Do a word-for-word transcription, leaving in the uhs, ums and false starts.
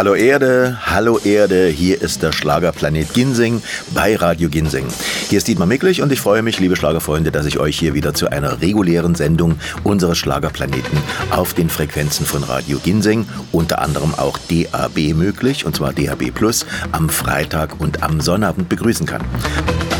Hallo Erde, hallo Erde, hier ist der Schlagerplanet Ginseng bei Radio Ginseng. Hier ist Dietmar Micklich und ich freue mich, liebe Schlagerfreunde, dass ich euch hier wieder zu einer regulären Sendung unseres Schlagerplaneten auf den Frequenzen von Radio Ginseng, unter anderem auch D A B möglich, und zwar D A B Plus, am Freitag und am Sonnabend begrüßen kann.